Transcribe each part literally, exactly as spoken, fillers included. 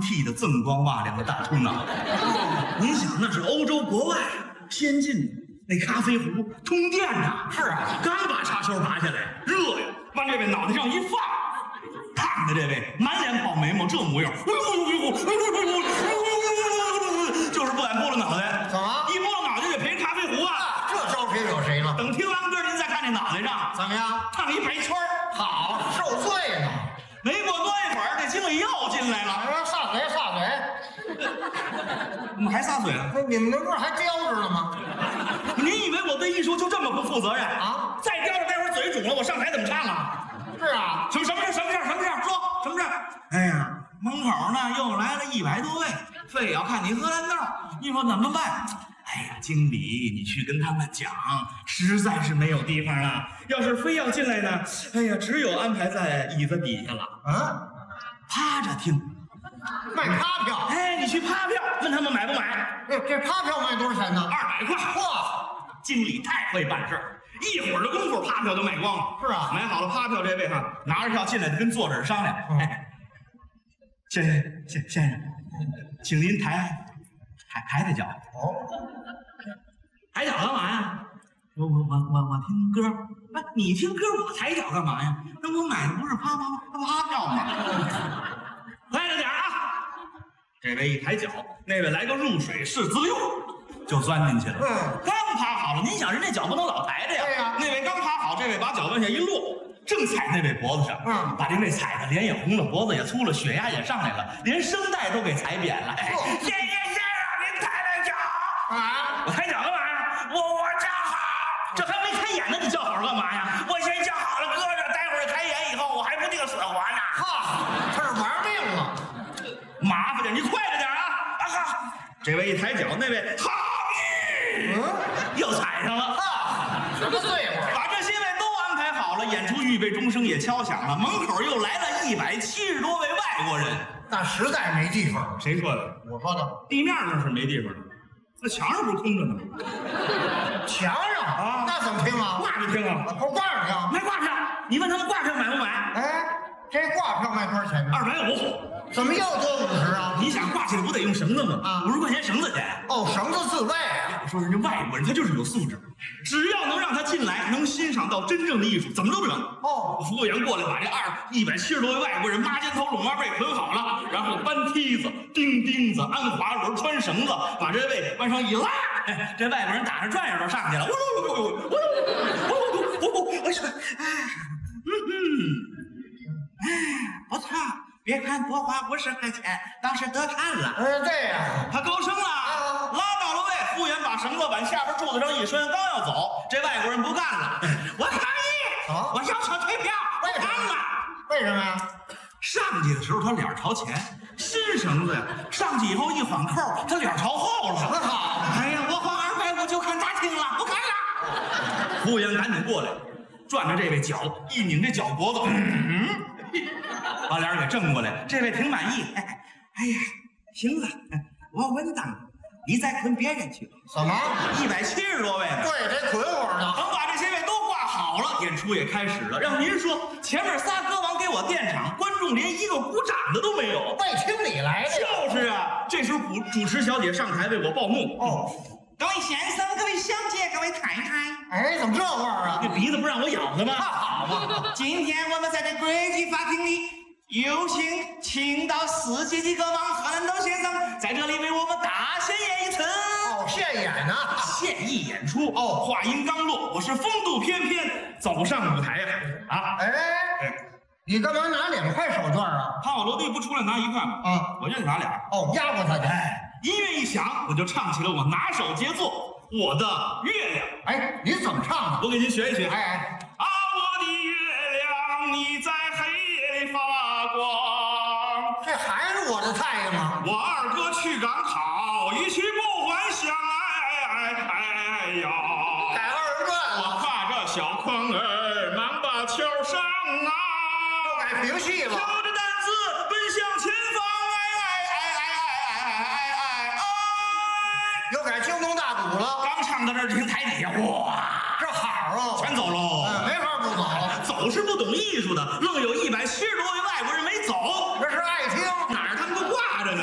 剃的锃光瓦亮的大秃脑袋。您想，那是欧洲国外先进的那咖啡壶通电呐。 是啊， 刚把插销拔下来，热呀，往这位脑袋上一放，烫的这位满脸跑眉毛，这模样，就是不敢拨了脑袋。 怎么一拨了脑袋就赔咖啡壶啊？ 这招谁惹谁了？ 等听完歌，您再看这脑袋上怎么样？ 烫一白圈儿。 好，受罪呢。 没过多一会儿，这经理又进来了。 哎，撒嘴撒嘴， 怎么还撒嘴啊？ 不是你们这不是还叼着呢吗？ 您以为我对艺术就这么不负责任啊？ 再叼着，待会儿嘴肿了，我上台怎么唱啊？ 是啊， 什么什么事？什么事？什么事？说什么事？哎呀，门口呢又来了一百多位，非要看你荷兰豆，你说怎么办？哎呀，经理，你去跟他们讲，实在是没有地方了。要是非要进来呢，哎呀，只有安排在椅子底下了。 嗯， 趴着听， 卖趴票。 哎，你去趴票，问他们买不买？ 这这趴票卖多少钱呢？ 二百块。 嚯， 经理太会办事儿，一会儿的功夫，趴票就卖光了。 是啊， 买好了趴票，这位哈拿着票进来就跟作者商量。 嗯、 哎，先生，先先生，请您抬抬抬抬脚。 哦， 抬脚干嘛呀？我我我我我听歌。哎，你听歌，我抬脚干嘛呀？那我买的不是趴趴趴趴票吗？快着点啊！这位一抬脚，那位来个入水式滋溜，就钻进去了。 嗯， 刚趴好了，您想人这脚不能老抬着呀？ 对呀。 那位刚趴好，这位把脚往下一落，正踩那位脖子上， 嗯， 把这位踩的脸也红了，脖子也粗了，血压也上来了，连声带都给踩扁了。哎，谢谢先生，您抬抬脚。 啊， 我抬脚干嘛呀？我我叫好，这还没开演呢，你叫好干嘛呀？我先叫好了，搁着，待会儿开演以后，我还不定死活呢。 哈，他是玩命了。 麻烦点，你快着点啊！啊哈，这位一抬脚，那位好运， 嗯， 又踩上了。 哈，什么罪过？ 把这些位都安排好了，演出预备钟声也敲响了，门口又来了一百七十多位外国人。 那实在没地方。 谁说的？ 我说的。 地面那是没地方的，那墙上不是空着呢吗？ 墙上啊， 那怎么听啊？ 挂着听啊， 不挂着听。 卖挂票。你问他们挂票买不买？ 哎，这挂票卖多少钱呢？ 二百五。 怎么又多五十啊？ 你想挂起来不得用绳子吗？ 啊， 五十块钱绳子钱。 哦，绳子自卫啊。 我说人家外国人他就是有素质，只要能让他进来，能欣赏到真正的艺术，怎么都成。 哦， 服务员过来把这二一百七十多位外国人抹肩头拢腰背捆好了，然后搬梯子、钉钉子、安滑轮、穿绳子，把这位往上一拉，哎，这外国人打着转悠就上去了。呜噜噜噜噜噜噜噜噜噜，我说，哎，嗯嗯，哎，不错。别看多花五十块钱，倒是得看了。 呃，对呀、啊， 他高升了， 啊、 拉到了位，服务员把绳子往下边柱子上一拴，刚要走，这外国人不干了，我抗议， 啊、 我要求退票， 为什么？为什么呀？ 上去的时候他脸朝前，新绳子呀，上去以后一缓扣，他脸朝后了。 很好， 哎呀，我花二百五就看大厅了，不看了。服务员赶紧过来，转着这位脚，一拧这脚脖子，嗯。把脸给正过来，这位挺满意。哎，哎呀，行了，我稳当了，你再捆别人去。 什么？ 一百七十多位呢？ 对，得捆我呢。 等把这些位都挂好了，演出也开始了。让您说，前面仨歌王给我垫场，观众连一个鼓掌的都没有。 为听你来的。 就是啊，这时候主主持小姐上台为我报幕。 哦。 各位先生，各位小姐，各位太太， 哎，怎么这味儿啊？ 这鼻子不让我咬他吗？ 好嘛！ 今天我们在这国际法庭里有幸请到世界级歌王荷兰豆先生在这里为我们大献演一次。 哦，现演呢？ 现役演出。 哦， 话音刚落，我是风度翩翩走上舞台呀！啊， 哎，你干嘛拿两块手绢啊？ 怕我楼弟不出来拿一块吗？ 啊， 我就拿俩。 哦，压过他去。 哎。音乐一响，我就唱起了我拿手杰作《我的月亮》。 哎，你怎么唱的？ 我给您学一学。 哎哎， 啊，我的月亮，你在黑夜里发光。 这还是我的菜吗？ 我二哥去赶考，一去不还乡。哎哎哎呀！ 改二段我挎着小筐儿，忙把桥上啊。 又改评戏了。 挑着担子奔向前方。 又改京东大鼓了， 刚唱到这儿，就听台底下，哇， 这好啊， 全走喽， 哎，没法不走， 走是不懂艺术的，愣有一百七十多位外国人没走， 这是爱听， 哪儿他们都挂着呢。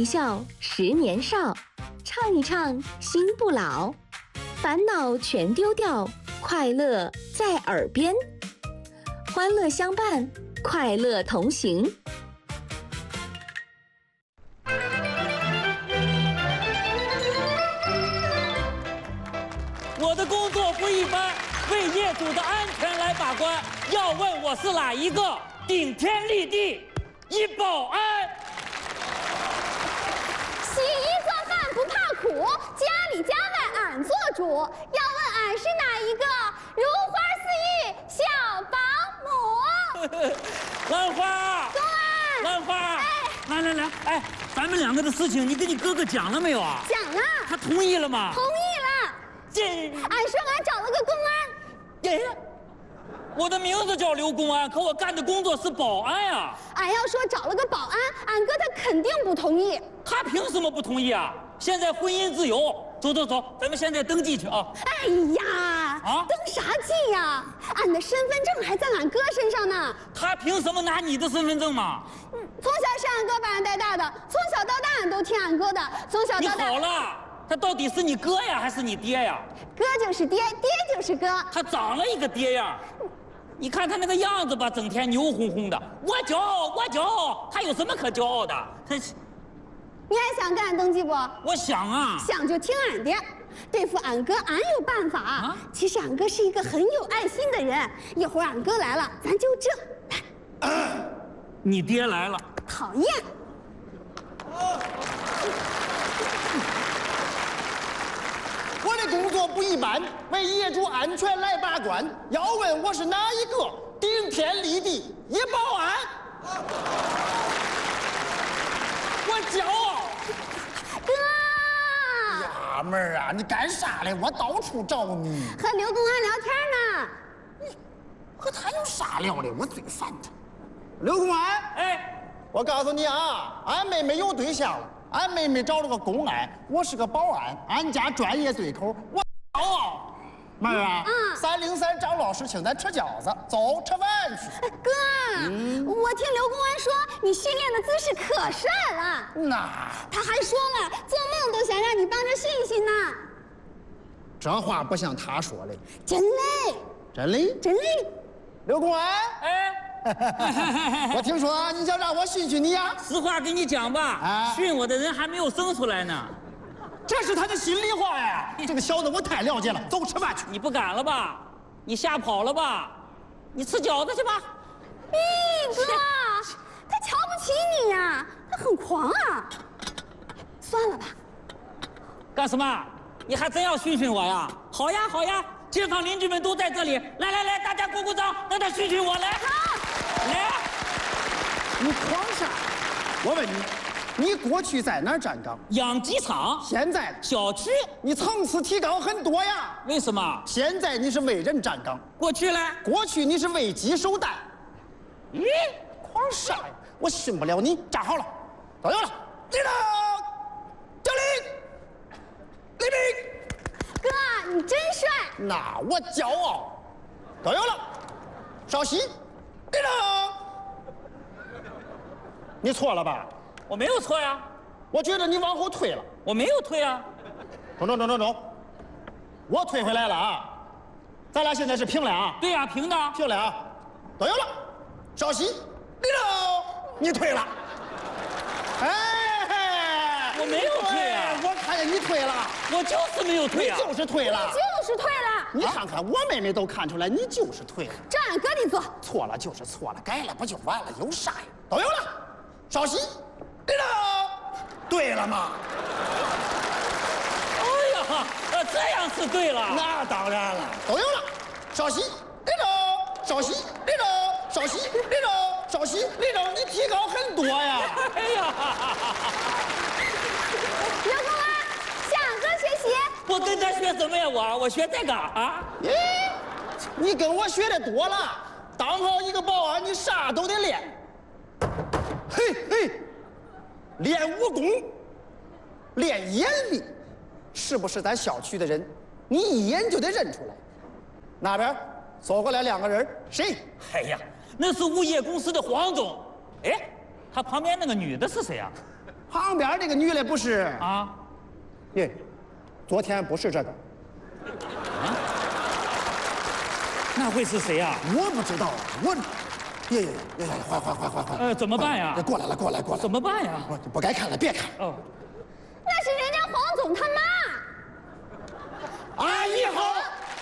一笑，十年少；唱一唱，心不老。烦恼全丢掉，快乐在耳边。欢乐相伴，快乐同行。 我的工作不一般，为业主的安全来把关。要问我是哪一个？顶天立地，一保安。 洗衣做饭不怕苦，家里家外俺做主。要问俺是哪一个？如花似玉小保姆。 兰花， 公安， 兰花， 哎， 来来来，哎，咱们两个的事情，你跟你哥哥讲了没有啊？ 讲了， 他同意了吗？ 同意了。 这， 俺说俺找了个公安。 哎，我的名字叫刘公安，可我干的工作是保安呀。 俺要说找了个保安，俺哥他肯定不同意。 他凭什么不同意啊？现在婚姻自由，走走走，咱们现在登记去啊！ 哎呀，啊，登啥记呀？俺的身份证还在俺哥身上呢。 他凭什么拿你的身份证嘛？ 嗯，从小是俺哥把俺带大的，从小到大俺都听俺哥的，从小到大。 你好了，他到底是你哥呀，还是你爹呀？ 哥就是爹，爹就是哥。 他长了一个爹样，你看他那个样子吧，整天牛哄哄的。我骄傲，我骄傲，他有什么可骄傲的？他。 你还想跟俺登记不？ 我想啊， 想就听俺的。对付俺哥，俺有办法。啊、其实俺哥是一个很有爱心的人。一会儿俺哥来了，咱就这。 啊、你爹来了， 讨厌。 我的工作不一般，为业主安全来把关。要问我是哪一个？顶天立地一保安。我骄傲。 哥， 呀妹儿啊，你干啥嘞？我到处找你。 和刘公安聊天呢。 你和他有啥聊的？我最烦他。刘公安， 哎， 我告诉你啊，俺妹妹有对象了。俺妹妹找了个公安，我是个保安，俺家专业对口。我骄傲。妹儿啊，嗯，三零三张老师请咱吃饺子，走，吃饭去。 哥，嗯、我听刘公安说你训练的姿势可帅了。 那他还说了，做梦都想让你帮着训训呢。 这话不像他说的。 真嘞？ 真的？ 真嘞？ 刘公安， 哎， 我听说你想让我训训你呀？ 实话跟你讲吧，啊，训我的人还没有生出来呢。 这是他的心里话呀！这个小子我太了解了，走吃饭去。 你不敢了吧？你吓跑了吧？你吃饺子去吧。 咦，哥，他瞧不起你呀，他很狂啊。算了吧。 干什么？你还真要训训我呀？好呀，好呀，街坊邻居们都在这里，来来来，大家鼓鼓掌，让他训训我来。 好， 来。 你狂啥？我问你。你过去在哪儿站岗？ 养鸡场。 现在小区。 你层次提高很多呀。 为什么？ 现在你是为人站岗。 过去呢？ 过去你是为鸡守蛋。 咦， 狂啥呀？我训不了你。站好了，都有了。立正，敬礼，立正。哥，你真帅。 那我骄傲。都有了，稍息，立正。你错了吧？ 我没有错呀， 我觉得你往后退了。 我没有退啊。 中中中中中，我退回来了啊！咱俩现在是平了啊！ 对呀，平的。 平了啊！都有了，稍息，立正，你退了。哎， 我没有退啊！ 我看见你退了， 我就是没有退啊！ 你就是退了， 你就是退了。 你看看我妹妹都看出来，你就是退了。 照俺哥的做。 错了就是错了，改了不就完了？有啥呀？都有了，稍息。立正，对了吗？ 哎呀，呃，这样是对了。 那当然了，都有了，稍息，立正，稍息，立正，稍息，立正，稍息，立正，你提高很多呀。 哎呀， 刘公安，向俺哥学习。 我跟他学什么呀？我我学这个啊。 咦，你跟我学的多了，当好一个保安，你啥都得练。嘿嘿。练武功，练眼力，是不是咱小区的人？你一眼就得认出来。那边走过来两个人，谁？ 哎呀，那是物业公司的黄总。哎，他旁边那个女的是谁啊？ 旁边那个女的不是啊？ 耶，昨天不是这个， 啊？那会是谁呀、啊？ 我不知道啊，我，耶耶耶耶，快快快快快！ 呃，怎么办呀？ 过来了，过来过来！ 怎么办呀？ 我不该看了，别看。 哦， 那是人家黄总他妈。 阿姨好。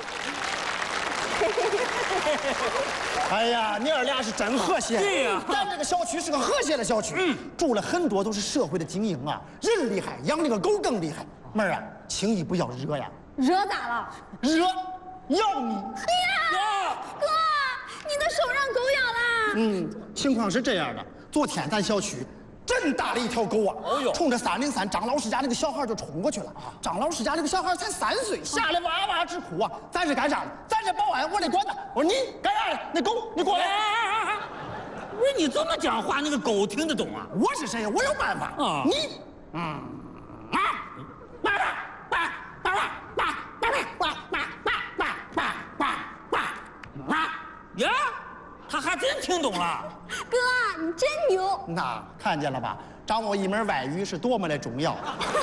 哎呀，你儿俩是真和谐。 对呀， 咱这个小区是个和谐的小区，嗯，住了很多都是社会的精英啊，人厉害，养那个狗更厉害。妹儿啊，轻易不要惹呀。 惹咋了？ 惹，咬你。 哎呀，哥，你的手让狗咬了。 嗯，情况是这样的，昨天咱小区真打了一条狗啊！ 哦呦， 冲着三零三张老师家那个小孩就冲过去了。张老师家那个小孩才三岁，吓得哇哇直哭啊！咱是干啥的？咱是保安，我得管他。我说你干啥的？那狗，你过来！ 不是你这么讲话，那个狗听得懂啊？ 我是谁呀？我有办法。 啊， 你，嗯，啊，爸爸，爸爸爸爸爸爸爸爸爸爸爸爸爸呀，他还真听懂了。 哥，你真牛！ 那看见了吧？掌握一门外语是多么的重要。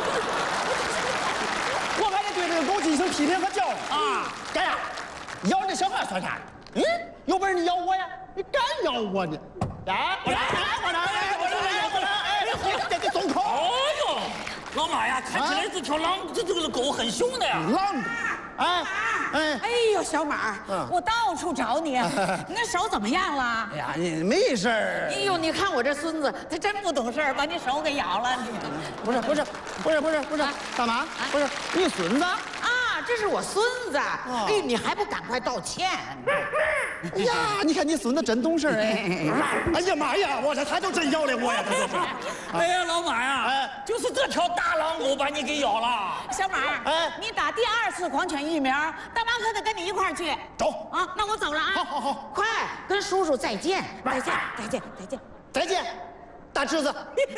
我还得对这个狗进行批评和教育啊！ 干啥？咬这小孩算啥？嗯，有本事你咬我呀！你敢咬我呢？来，我来，我来，我来，我来，哎，这这松口！ 哦呦，老马呀，看起来这条狼，这这个狗很凶的呀。 狼，哎。 哎，哎呦，小马，嗯、我到处找你，你那手怎么样了？ 哎呀，你没事儿。 哎呦，你看我这孙子，他真不懂事儿，把你手给咬了。 不是不是不是不是不是，干嘛？不是你孙子啊？ 这是我孙子。哎呦，你还不赶快道歉？ 哎呀，你看你孙子真懂事哎！哎呀妈呀，我这他就真咬了我呀！这就是。 哎呀，老马呀， 哎， 就是这条大狼狗把你给咬了。 小马，哎，你打第二次狂犬疫苗，大妈可得跟你一块儿去。 走啊，那我走了啊！ 好好好， 快跟叔叔再见，再见，再见，再见， 再见，大侄子。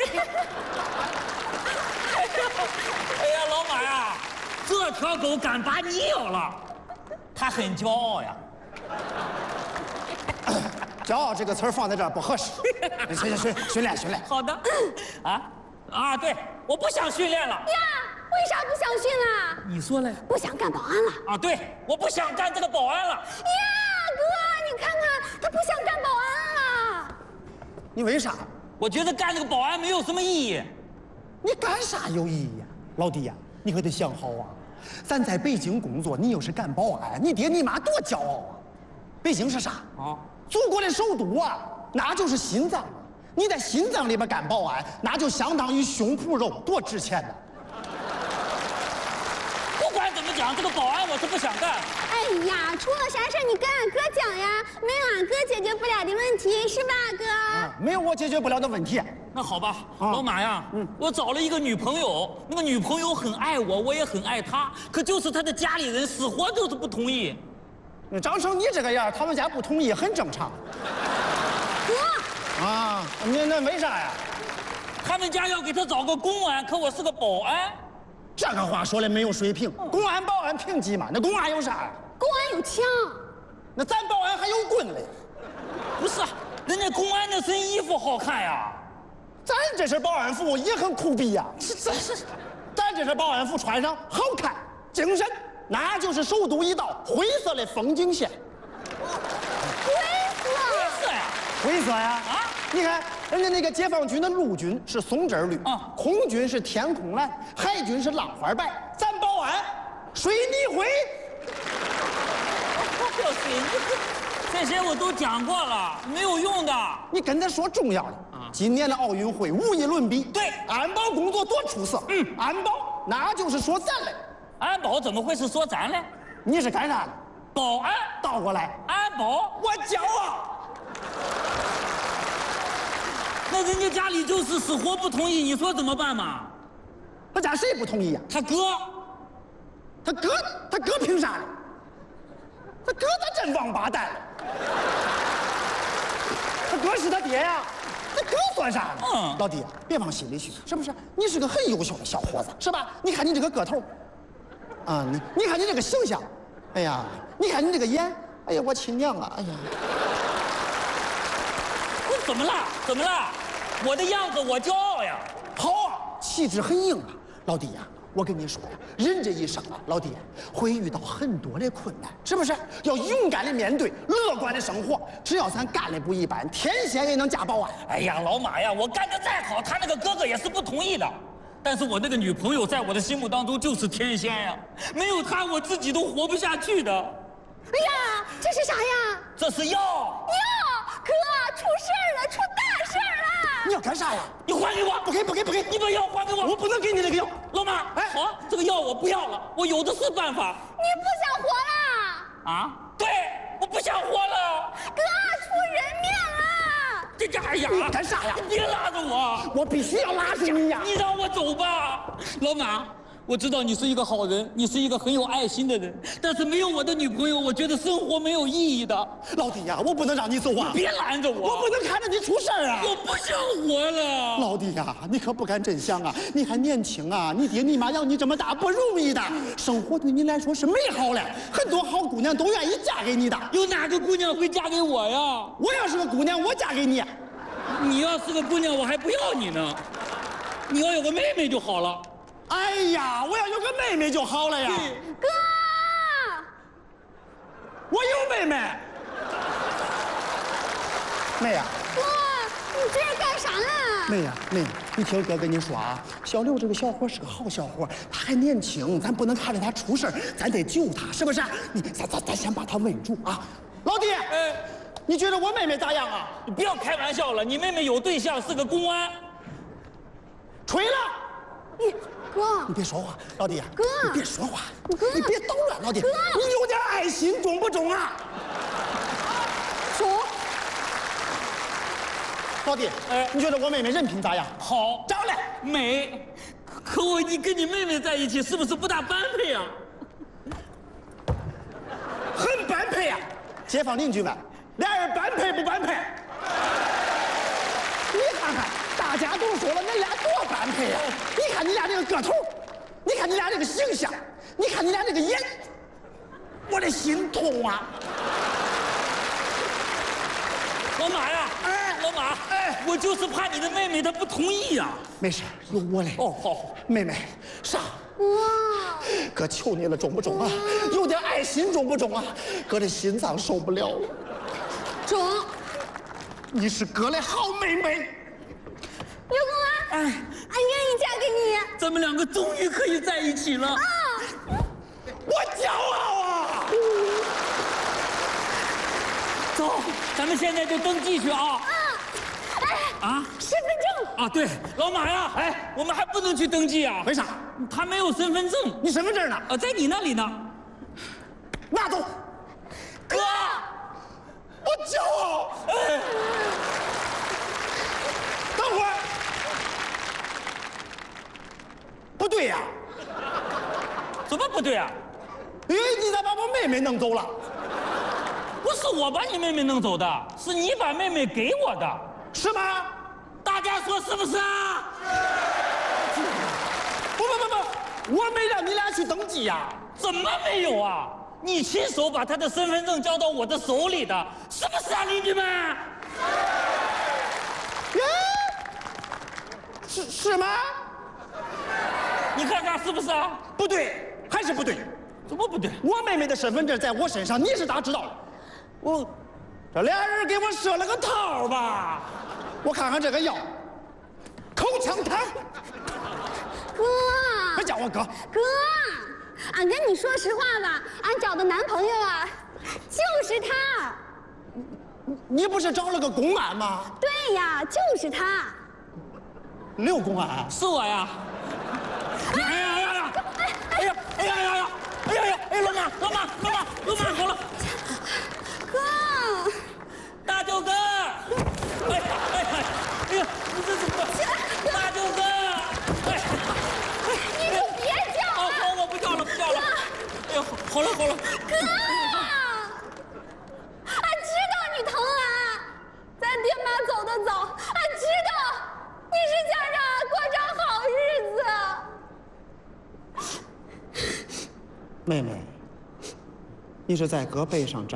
哎呀，老马呀，这条狗敢把你咬了，他很骄傲呀。 骄傲这个词儿放在这儿不合适。行行训训练训练。 好的。啊啊，对，我不想训练了。 呀，为啥不想训了？ 你说嘞？ 不想干保安了。 啊，对，我不想干这个保安了。呀， 哥，你看看，他不想干保安了。 你为啥？ 我觉得干这个保安没有什么意义。 你干啥有意义呀，老弟呀？你可得想好啊！咱在北京工作，你又是干保安，你爹你妈多骄傲啊！北京是啥？啊，祖国的首都啊，那就是心脏啊！你在心脏里边干保安，那就相当于胸脯肉，多值钱呢！ 不管怎么讲，这个保安我是不想干。 哎呀，出了啥事你跟俺哥讲呀，没有俺哥解决不了的问题，是吧，哥？ 啊，没有我解决不了的问题。 那好吧，啊、老马呀，嗯，我找了一个女朋友，那个女朋友很爱我，我也很爱她，可就是她的家里人死活就是不同意。 你长成你这个样，他们家不同意很正常。 哥， 啊，你那为啥呀？ 他们家要给他找个公安，可我是个保安。 这个话说的没有水平，公安保安平级嘛？那公安有啥呀？ 公安有枪， 那咱保安还有棍嘞。 不是，人家公安那身衣服好看呀。 咱这身保安服也很酷毙呀。 是这是， 咱这身保安服穿上好看精神，那就是首都一道灰色的风景线。 灰色？ 灰色呀？ 灰色呀？啊！你看人家那个解放军的陆军是松针绿，啊，空军是天空蓝，海军是浪花白，咱保安水泥灰。 水泥灰，这些我都讲过了，没有用的。 你跟他说重要的啊！今年的奥运会无与伦比， 对， 安保工作多出色。嗯，安保那就是说咱嘞。 安保怎么会是说咱嘞？ 你是干啥的？ 保安。 倒过来， 安保， 我骄傲。 那人家家里就是死活不同意，你说怎么办嘛？ 他家谁不同意呀？ 他哥。 他哥，他哥凭啥呢？他哥他真王八蛋了。他哥是他爹呀，他哥算啥呢？嗯，老弟，别往心里去，是不是？你是个很优秀的小伙子，是吧？你看你这个个头，啊，你你看你这个形象，哎呀，你看你这个眼，哎呀，我亲娘啊，哎呀。 怎么了？怎么了？我的样子我骄傲呀！ 好啊， 气质很硬啊，老弟呀。我跟你说呀，人这一生啊，老弟会遇到很多的困难，是不是？要勇敢的面对，乐观的生活。只要咱干的不一般，天仙也能嫁保安。 哎呀，老马呀，我干得再好，他那个哥哥也是不同意的。但是我那个女朋友在我的心目当中就是天仙呀，没有她我自己都活不下去的。 哎呀，这是啥呀？ 这是药。 药，哥，出事儿了，出大事儿了！ 你要干啥呀？ 你还给我！ 不给，不给，不给！ 你把药还给我！ 我不能给你这个药。 老马，哎，好，这个药我不要了，我有的是办法。 你不想活了？ 啊？对，我不想活了。 哥，出人命了！ 这这，哎呀， 你干啥呀？ 你别拉着我！ 我必须要拉着你呀！ 你让我走吧，老马。我知道你是一个好人，你是一个很有爱心的人，但是没有我的女朋友，我觉得生活没有意义的。 老弟呀，我不能让你走啊！ 别拦着我， 我不能看着你出事儿啊！ 我不想活了。 老弟呀，你可不敢真想啊！你还年轻啊，你爹你妈养你这么大不容易的，生活对你来说是美好的，很多好姑娘都愿意嫁给你的。 有哪个姑娘会嫁给我呀？ 我要是个姑娘，我嫁给你。 你要是个姑娘，我还不要你呢。你要有个妹妹就好了。 哎呀，我要有个妹妹就好了呀！ 哥， 我有妹妹。妹呀， 哥，你这是干啥呢？ 妹呀，妹，你听哥跟你说啊，小刘这个小伙是个好小伙，他还年轻，咱不能看着他出事儿，咱得救他，是不是？你咱咱咱先把他稳住啊！老弟， 哎， 你觉得我妹妹咋样啊？ 你不要开玩笑了，你妹妹有对象，是个公安。 吹了。 你哥， 你别说话，老弟。 哥， 你别说话， 哥， 你别捣乱，老弟。 哥， 你有点爱心重不重啊？ 重。 老弟， 哎， 你觉得我妹妹人品咋样？ 好， 长得美。可我你跟你妹妹在一起，是不是不大般配啊？ 很般配啊！街坊邻居们，俩人般配不般配？你看看。大家都说了，恁俩多般配呀！你看你俩这个个头，你看你俩这个形象，你看你俩这个眼，我的心痛啊！ 老马呀，哎，老马，哎，我就是怕你的妹妹她不同意呀。 没事，有我嘞。 哦，好， 妹妹，上。 哇， 哥求你了，中不中啊？有点爱心中不中啊？哥这心脏受不了了。 中。 你是哥的好妹妹。 刘公安，哎，俺愿意嫁给你。 咱们两个终于可以在一起了。啊！ 我骄傲啊！ 走，咱们现在就登记去啊。啊！ 哎， 啊， 身份证啊，对，老马呀，哎，我们还不能去登记啊。 为啥？ 他没有身份证。 你身份证呢？ 啊，在你那里呢。 拿走。 哥， 我骄傲。哎，等会儿。不对呀、 啊！怎么不对啊？ 哎，你咋把我妹妹弄走了？ 不是我把你妹妹弄走的，是你把妹妹给我的， 是吗？ 大家说是不是啊？ 不不不不，我没让你俩去登记呀、啊。 怎么没有啊？你亲手把她的身份证交到我的手里的，是不是啊，邻居们？ 是是吗？ 你看看是不是啊？ 不对，还是不对？ 怎么不对？ 我妹妹的身份证在我身上，你是咋知道的？我这俩人给我设了个套吧？我看看这个药，口香糖。 哥， 别叫我哥。 哥，俺跟你说实话吧，俺找的男朋友啊，就是他。 你不是找了个公安吗？ 对呀，就是他。 刘公安， 是我呀。哎呀呀呀！哎呀哎呀呀呀！哎呀呀！哎，老马老马老马老马好了。 哥， 大舅哥！哎呀哎呀哎呀！你这怎么？大舅哥！哎， 你就别叫了。 好，我不叫了不叫了。哎呀，好了好了。 哥，俺知道你疼俺，咱爹妈走的早，俺知道你是想让俺过上好日子。 妹妹，你是在哥背上长。